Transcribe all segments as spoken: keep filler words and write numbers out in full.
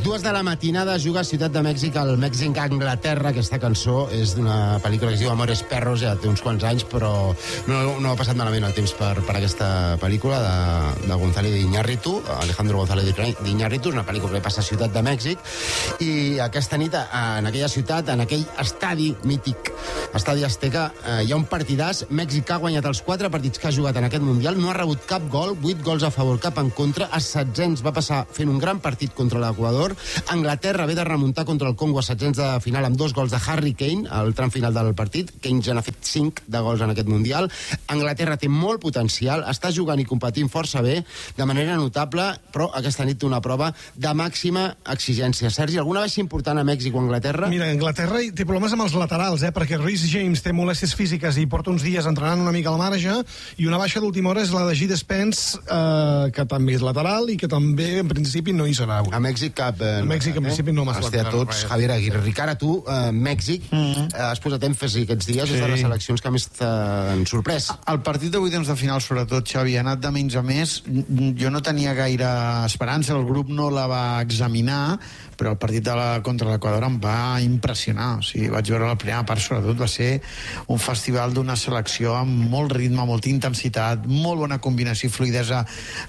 Dues de la matinada juga a Ciutat de Mèxic al Mèxic Anglaterra. Aquesta cançó és d'una pel·lícula que es diu Amores Perros, ja té uns quants anys, però no, no ha passat malament el temps per, per aquesta pel·lícula de, de González Iñárritu, Alejandro González Iñárritu. És una pel·lícula que passa a Ciutat de Mèxic, i aquesta nit en aquella ciutat, en aquell estadi mític, Estadi Azteca, eh, hi ha un partidàs. Mèxic ha guanyat els quatre partits que ha jugat en aquest Mundial, no ha rebut cap gol, vuit gols a favor, cap en contra. A setzents va passar fent un gran partit contra l'Equador. Anglaterra ve de remuntar contra el Congo a setzents de final amb dos gols de Harry Kane al tram final del partit. Kane ja n'ha fet cinc de gols en aquest Mundial. Anglaterra té molt potencial, està jugant i competint força bé, de manera notable, però aquesta nit té una prova de màxima exigència. Sergi, alguna baixa important a Mèxic o Anglaterra? Mira, Anglaterra té problemes amb els laterals, eh? perquè Reece James té molèsties físiques i porta uns dies entrenant una mica al marge, i una baixa d'última hora és la de Gide Spence, eh, que també és lateral i que també, en principi, no hi serà avui. A Mèxic cap... Eh, a Mèxic, en eh? principi, no m'has lateral. Hòstia, tots, Javier Aguirre. Ricard, a tu, eh, Mèxic, mm-hmm. eh, has posat èmfasi aquests dies, sí. És de les seleccions que més t'han sorprès. El partit de vuitens de final, sobretot, Xavi, ha anat de menys a més. Jo no tenia gaire esperança, el grup no la va examinar, però el partit de la, contra l'Equador em va impressionar. O sigui, vaig veure la primera part, sobretot, va ser un festival d'una selecció amb molt ritme, molta intensitat, molt bona combinació i fluidesa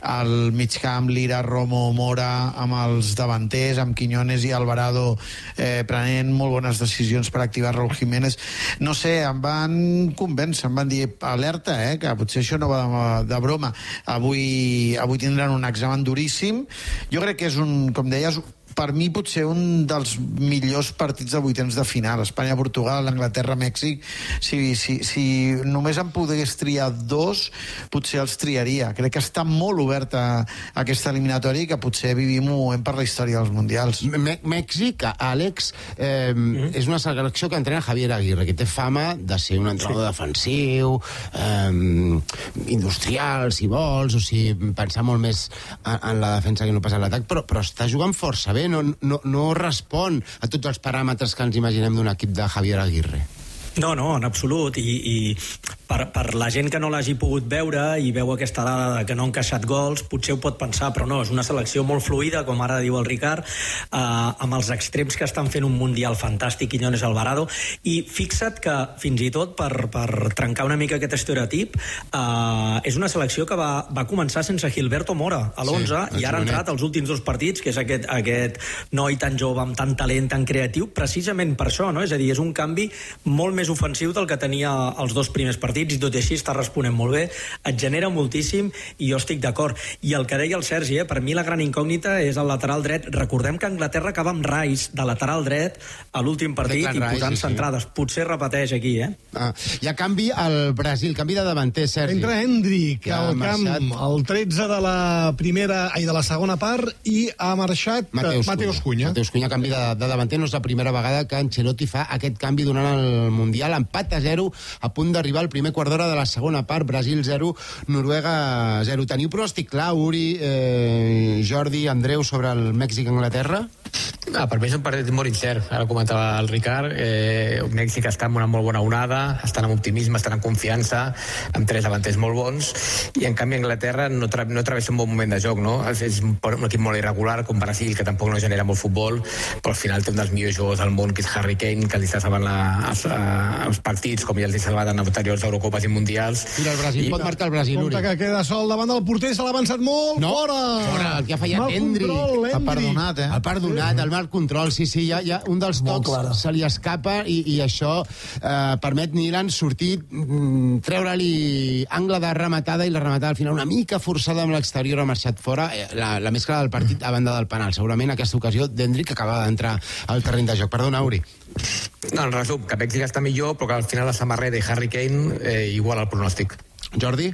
al mig camp, Lira, Romo, Mora, amb els davanters, amb Quiñones i Alvarado eh, prenent molt bones decisions per activar Raúl Jiménez. No sé, em van convèncer, em van dir alerta, eh, que potser això no va de, de broma. Avui, avui tindran un examen duríssim. Jo crec que és un, com deies, per mi potser un dels millors partits de vuitens de final. Espanya-Portugal, Anglaterra-Mèxic. Si, si, si només em pogués triar dos, potser els triaria. Crec que està molt oberta aquesta eliminatòria i que potser vivim un moment per la història dels Mundials. Mèxic, Àlex, eh, mm-hmm. és una selecció que entrena Javier Aguirre, que té fama de ser un entrenador sí. defensiu, eh, industrial, si vols, o sigui, pensar molt més en, en la defensa que no pas en l'atac, però, però està jugant força bé. No, no, no respon a tots els paràmetres que ens imaginem d'un equip de Javier Aguirre. No, no, en absolut, i, i per, per la gent que no l'hagi pogut veure i veu aquesta dada de que no han encaixat gols, potser ho pot pensar, però no, és una selecció molt fluida, com ara diu el Ricard, eh, amb els extrems que estan fent un Mundial fantàstic, Quiñones, Alvarado, i fixa't que fins i tot per, per trencar una mica aquest estereotip, eh, és una selecció que va, va començar sense Gilberto Mora a l'onze, sí, i ara ha entrat als últims dos partits, que és aquest, aquest noi tan jove amb tant talent, tan creatiu, precisament per això, no? És a dir, és un canvi molt més ofensiu del que tenia els dos primers partits, i tot i així està responent molt bé, et genera moltíssim, i jo estic d'acord. I el que deia el Sergi, eh, per mi la gran incògnita és el lateral dret. Recordem que Anglaterra acaba amb Rice de lateral dret a l'últim partit i posant sí, centrades. Sí. Potser repeteix aquí, eh? Ah, hi ha canvi al Brasil, canvi de davanter, Sergi. Entra Hendrik al camp, el tretze de la primera i de la segona part, i ha marxat Mateus, Mateus Cunha. Mateus Cunha, canvi de, de davanter. No és la primera vegada que Ancelotti fa aquest canvi durant el Mundial. Empat a zero, a punt d'arribar al primer quart d'hora de la segona part. Brasil zero, Noruega zero. Teniu pronòstic clar, Uri, eh, Jordi, Andreu, sobre el Mèxic-Anglaterra? Ah, per mi és un partit molt incert. Ara comentava el Ricard, eh, Mèxic està amb una molt bona onada, estan amb optimisme, estan amb confiança, amb tres davanters molt bons, i en canvi Anglaterra no, tra no travessa un bon moment de joc, no? És un, un equip molt irregular, com Brasil, que tampoc no genera molt futbol, però al final té un dels millors jugadors del món, que és Harry Kane, que els està salvant la, els, els partits, com ja els he salvat en anteriors Eurocopes i Mundials. Mira, el Brasil I, pot marcar el Brasil, Uri. Compte que queda sol davant del porter, se l'ha avançat molt, no, fora! Fora, el que ha fallat Hendrik. Ha perdonat, eh? Ha perdonat, el mal control, sí, sí, ja, ja un dels tocs se li escapa, i, i això eh, permet Nilan sortir, mm, treure-li angle de rematada, i la rematada al final una mica forçada amb l'exterior, ha marxat fora, eh, la, la més clara del partit a banda del penal. Segurament aquesta ocasió d'Hendrik acaba d'entrar al terreny de joc. Perdona, Uri. No, en resum, que Mèxic està millor, però que al final la samarreta i Harry Kane eh, igual al pronòstic. Jordi?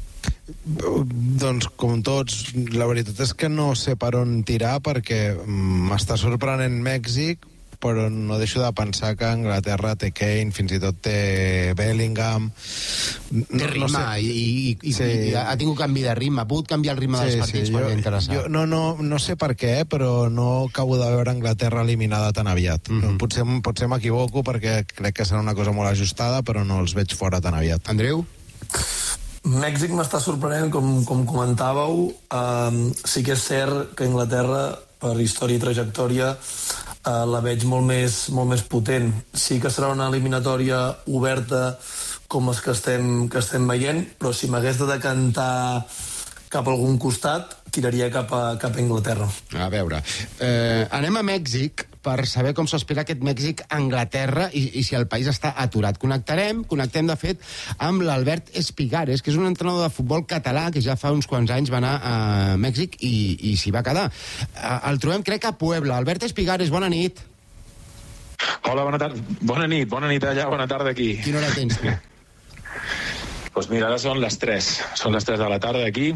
Doncs com tots, la veritat és que no sé per on tirar, perquè m'està sorprenent Mèxic, però no deixo de pensar que Anglaterra té Kane, fins i tot té Bellingham. No, té ritme, no sé. i, i, sí. i ha tingut canvi de ritme, ha pogut canviar el ritme sí, dels partits, sí, perquè interessant. Jo, no, no, no sé per què, però no acabo de veure Anglaterra eliminada tan aviat. Mm-hmm. Potser, potser m'equivoco, perquè crec que serà una cosa molt ajustada, però no els veig fora tan aviat. Andreu? Mèxic m'està sorprenent, com, com comentàveu. Uh, sí que és cert que Anglaterra, per història i trajectòria, uh, la veig molt més, molt més potent. Sí que serà una eliminatòria oberta com les que estem, que estem veient, però si m'hagués de decantar cap a algun costat, tiraria cap a, cap a Anglaterra. A veure, eh, anem a Mèxic per saber com s'espera aquest Mèxic-Anglaterra i, i si el país està aturat. Connectarem, connectem, de fet, amb l'Albert Espigares, que és un entrenador de futbol català que ja fa uns quants anys va anar a Mèxic i, i s'hi va quedar. El trobem, crec, a Puebla. Albert Espigares, bona nit. Hola, bona tarda. Bona nit, bona nit allà, bona tarda aquí. Quina hora tens, tu? Doncs mira, ara són les tres. Són les tres de la tarda aquí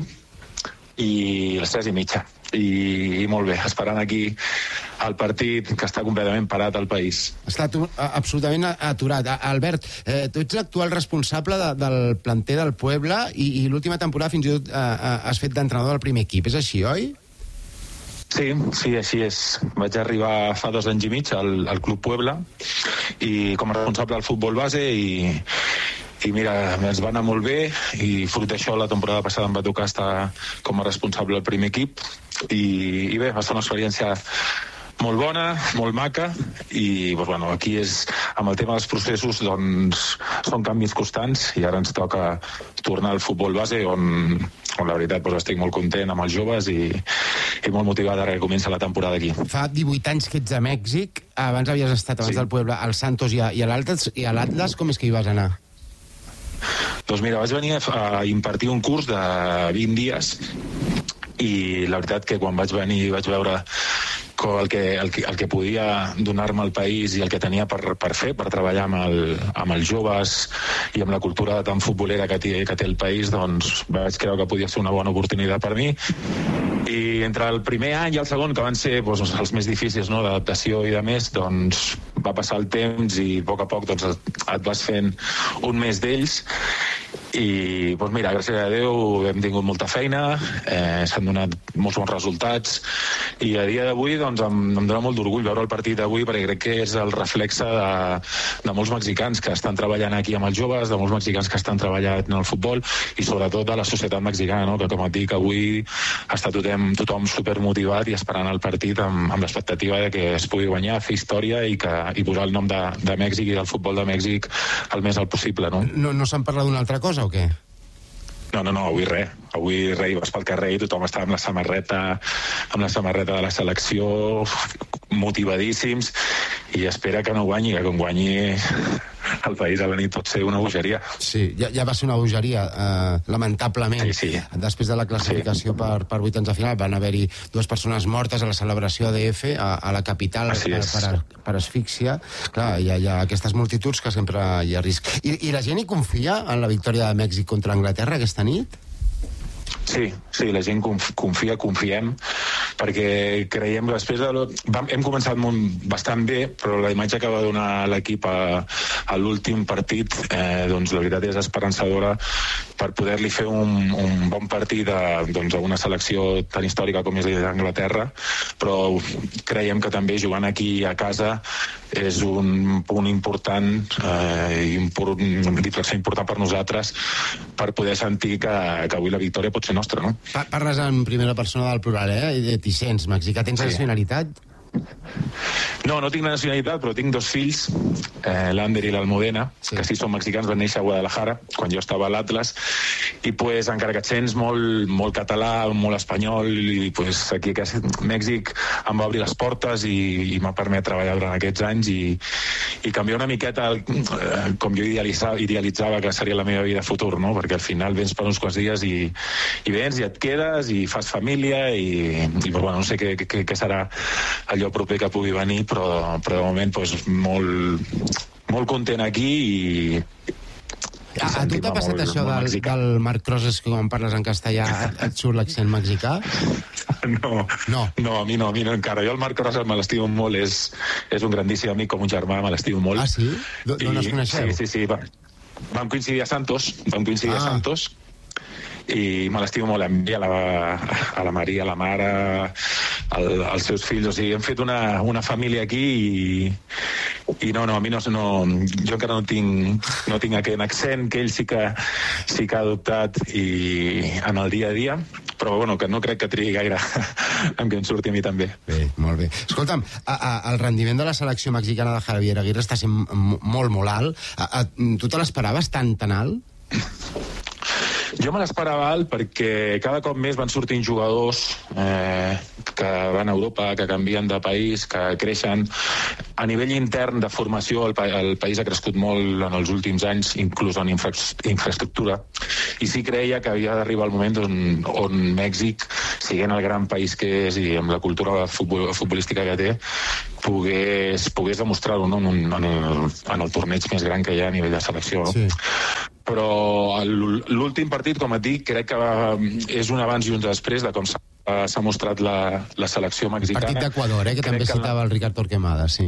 i les tres i mitja. I, i molt bé, esperant aquí el partit que està completament parat al país. Està atu absolutament aturat. Albert, eh, tu ets l'actual responsable de, del planter del Puebla i, i l'última temporada fins i tot eh, has fet d'entrenador del primer equip. És així, oi? Sí, sí, així és. Vaig arribar fa dos anys i mig al, al Club Puebla i com a responsable del futbol base i, i mira, ens va anar molt bé i fruit d'això la temporada passada em va tocar estar com a responsable del primer equip i, i bé, va ser una experiència molt bona, molt maca i doncs, bueno, aquí és, amb el tema dels processos doncs, són canvis constants i ara ens toca tornar al futbol base on, on la veritat doncs, estic molt content amb els joves i, i molt motivat ara que comença la temporada aquí. Fa divuit anys que ets a Mèxic, abans havies estat abans sí. del Puebla al Santos i a, i a l'Atlas, i a l'Atlas com és que hi vas anar? Doncs mira, vaig venir a impartir un curs de vint dies i la veritat que quan vaig venir vaig veure el que, el que, el que podia donar-me al país i el que tenia per, per fer, per treballar amb, el, amb els joves i amb la cultura tan futbolera que té, que té el país, doncs vaig creure que podia ser una bona oportunitat per mi. I entre el primer any i el segon, que van ser doncs, els més difícils, no?, d'adaptació i de més, doncs va passar el temps i a poc a poc doncs, et vas fent un mes d'ells i doncs mira, gràcies a Déu hem tingut molta feina, eh, s'han donat molts bons resultats i a dia d'avui doncs, em, em dona molt d'orgull veure el partit d'avui perquè crec que és el reflexe de, de molts mexicans que estan treballant aquí amb els joves, de molts mexicans que estan treballant en el futbol i sobretot de la societat mexicana, no?, que com et dic avui està tothom, tothom supermotivat i esperant el partit amb, amb l'expectativa de que es pugui guanyar, fer història i, que, i posar el nom de, de Mèxic i del futbol de Mèxic el més alt possible, no? No, no se'n parla d'una altra cosa o què? No, no, no, avui res. Avui res, vas pel carrer i tothom està amb la samarreta amb la samarreta de la selecció, motivadíssims, i espera que no guanyi, que quan guanyi el país a la nit pot ser una bogeria. Sí, ja, ja va ser una bogeria, eh, lamentablement. Sí, sí. Després de la classificació sí. per, per vuitens de final van haver-hi dues persones mortes a la celebració A D F a, a la capital per, per, per asfíxia. Clar, hi ha, hi ha aquestes multituds que sempre hi ha risc. I, i la gent hi confia en la victòria de Mèxic contra Anglaterra aquesta nit? Sí, sí, la gent confia, confiem, perquè creiem que després de... Lo... Vam, hem començat molt, bastant bé, però la imatge que va donar l'equip a, a l'últim partit, eh, doncs la veritat és esperançadora per poder-li fer un, un bon partit a, doncs, a una selecció tan històrica com és l'Anglaterra, però creiem que també jugant aquí a casa és un punt important eh, i un punt d'inflexió important per nosaltres per poder sentir que, que avui la victòria pot ser nostra, no? Parles en primera persona del plural, eh? I t'hi sents, mexicà. Tens sí. nacionalitat? No, no tinc la nacionalitat, però tinc dos fills, eh, l'Ander i l'Almudena, sí. que sí són mexicans, van néixer a Guadalajara, quan jo estava a l'Atlas, i pues, encara que et sents molt, molt català, molt espanyol, i pues, aquí a Mèxic em va obrir les portes i, i m'ha permès treballar durant aquests anys i, i canviar una miqueta el, eh, com jo idealitzava, idealitzava que seria la meva vida futur, no? Perquè al final vens per uns quants dies i, i vens i et quedes i fas família i, i però, bueno, no sé què, què, què serà allò proper que pugui venir, però, però de moment pues, molt, molt content aquí i... A, a tu t'ha passat molt, això molt del, del Marc Crosses, que quan parles en castellà et, et surt l'accent mexicà? No, no, no, a mi no, a mi no encara. Jo el Marc Crosses me l'estimo molt, és, és un grandíssim amic com un germà, me l'estimo molt. Ah, sí? D'on es coneixeu? Sí, sí, sí. Va, vam coincidir a Santos, vam coincidir ah. a Santos, i me l'estimo molt a mi, a la, a la Maria, a la mare, al, als seus fills. O sigui, hem fet una, una família aquí i, i no, no, a mi no, no jo encara no tinc, no tinc aquest accent que ell sí que, sí que ha adoptat i en el dia a dia, però bueno, que no crec que trigui gaire en que em surti a mi també. Bé, molt bé. Escolta'm, a, a, el rendiment de la selecció mexicana de Javier Aguirre està sent molt, molt alt. A, a, tu te l'esperaves tan, tan alt? Jo me l'esperava alt perquè cada cop més van sortint jugadors eh, que van a Europa, que canvien de país, que creixen. A nivell intern de formació el, pa el país ha crescut molt en els últims anys, inclús en infra infraestructura, i sí creia que havia d'arribar el moment on, on Mèxic, siguent el gran país que és i amb la cultura futbol, futbolística que té, pogués, pogués demostrar-ho, no? en, en, el, en el torneig més gran que hi ha a nivell de selecció. No? Sí. Però l'últim partit, com et dic, crec que va, és un abans i un després de com s'ha mostrat la, la selecció mexicana. El partit d'Equador, eh, que crec també que citava el Ricard Torquemada, sí.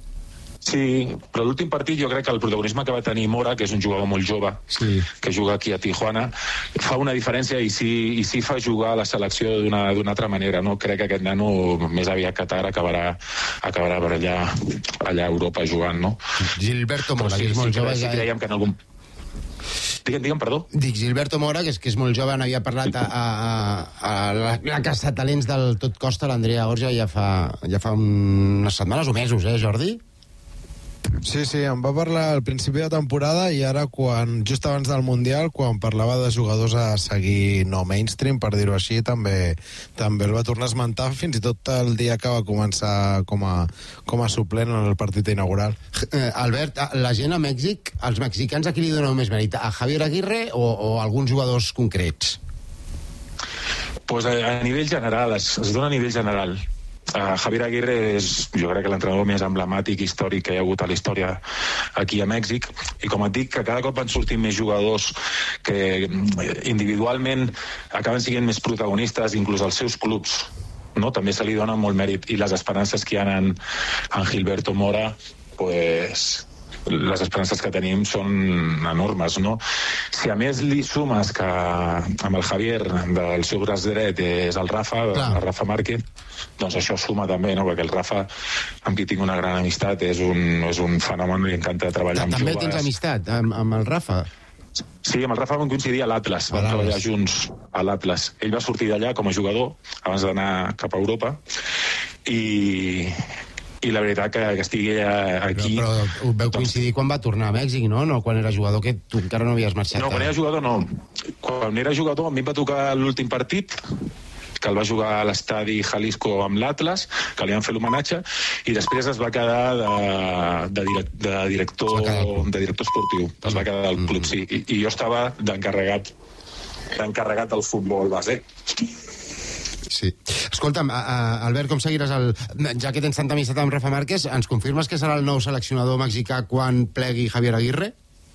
Sí, però l'últim partit jo crec que el protagonisme que va tenir Mora, que és un jugador molt jove, sí, que juga aquí a Tijuana, fa una diferència i sí, i sí fa jugar la selecció d'una altra manera. No? Crec que aquest nano, més aviat que tard, acabarà, acabarà per allà, allà a Europa jugant. No? Gilberto Mora, sí, que és molt sí, jove. Sí, creiem que en algun... Digue'm, digue'm, perdó. Dic, Gilberto Mora, que és, que és molt jove, n'havia parlat a, a, a la, la Casa Talents del Tot Costa, l'Andrea Orja, ja fa, ja fa unes setmanes o mesos, eh, Jordi? Sí, sí, em va parlar al principi de temporada i ara, quan just abans del Mundial, quan parlava de jugadors a seguir no mainstream, per dir-ho així, també també el va tornar a esmentar, fins i tot el dia que va començar com a, com a suplent en el partit inaugural. Eh, Albert, la gent a Mèxic, els mexicans, a qui li doneu més mèrit? A Javier Aguirre o, o a alguns jugadors concrets? Pues a, a nivell general, es, es dona a nivell general. Uh, Javier Aguirre és, jo crec que l'entrenador més emblemàtic i històric que hi ha hagut a la història aquí a Mèxic, i com et dic, que cada cop van sortint més jugadors que individualment acaben sent més protagonistes, inclús als seus clubs, no? També se li dona molt mèrit, i les esperances que hi ha en, en Gilberto Mora, pues... les esperances que tenim són enormes, no? Si a més li sumes que amb el Javier del seu braç dret és el Rafa, Clar. el Rafa Márquez, doncs això suma també, no? Perquè el Rafa, amb qui tinc una gran amistat, és un, és un fenomen, li encanta treballar amb També joves. tens amistat amb, amb el Rafa? Sí, amb el Rafa vam coincidir a l'Atlas, vam treballar junts a l'Atlas. Ell va sortir d'allà com a jugador abans d'anar cap a Europa, i... i la veritat que, que estigui aquí... Però, però vau coincidir quan va tornar a Mèxic, no? No, quan era jugador, que tu encara no havies marxat. No, quan era jugador no. Quan era jugador a mi em va tocar l'últim partit, que el va jugar a l'estadi Jalisco amb l'Atlas, que li van fer l'homenatge, i després es va quedar de, de, direct, de, director, de director esportiu. Es va quedar al club, sí. I, i jo estava d'encarregat d'encarregat al futbol base. Sí. Escolta'm, a, a, Albert, com seguiràs el... Ja que tens tanta amistat amb Rafa Márquez, ens confirmes que serà el nou seleccionador mexicà quan plegui Javier Aguirre?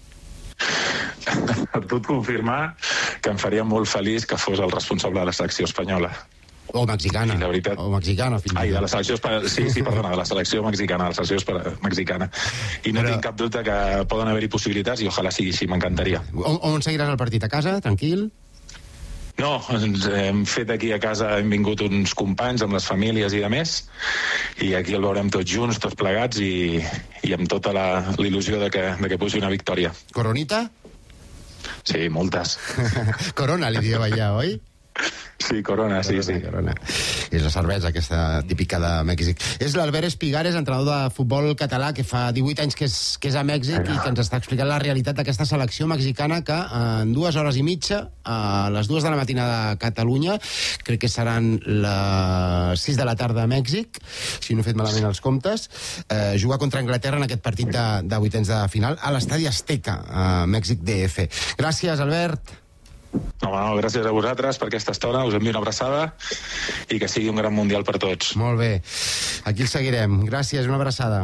Et puc confirmar que em faria molt feliç que fos el responsable de la selecció espanyola. O mexicana. La veritat... O mexicana, fins i tot. Ai, de la selecció... Sí, sí, perdona, de la selecció mexicana, de la selecció mexicana. I no Però... tinc cap dubte que poden haver-hi possibilitats i ojalà sigui així, m'encantaria. On, on seguiràs el partit? A casa? Tranquil? No, ens hem fet aquí a casa, hem vingut uns companys amb les famílies i de més, i aquí el veurem tots junts, tots plegats, i, i amb tota la il·lusió de que, de que pugi una victòria. Coronita? Sí, moltes. Corona, li dieu allà, oi? Sí, Corona, sí, sí. Corona. És la cervesa aquesta típica de Mèxic. És l'Albert Espigares, entrenador de futbol català, que fa divuit anys que és, que és a Mèxic i que ens està explicant la realitat d'aquesta selecció mexicana que en dues hores i mitja, a les dues de la matinada a Catalunya, crec que seran les sis de la tarda a Mèxic, si no he fet malament els comptes, eh, jugar contra Anglaterra en aquest partit de, de vuitens de final a l'estadi Azteca, a Mèxic D F. Gràcies, Albert. No, no, gràcies a vosaltres per aquesta estona, us envio una abraçada i que sigui un gran mundial per tots. Molt bé, aquí el seguirem. Gràcies, una abraçada.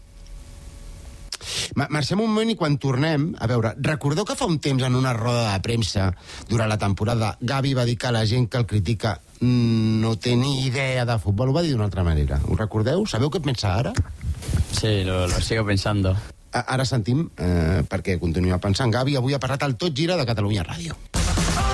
Marxem un moment i quan tornem, a veure, recordeu que fa un temps en una roda de premsa durant la temporada Gavi va dir que la gent que el critica no té ni idea de futbol? Ho va dir d'una altra manera. Ho recordeu? Sabeu què pensa ara? Sí, lo, lo sigo pensando. Ara sentim, eh, perquè continua pensant, Gavi avui ha parlat al Tot Gira de Catalunya Ràdio.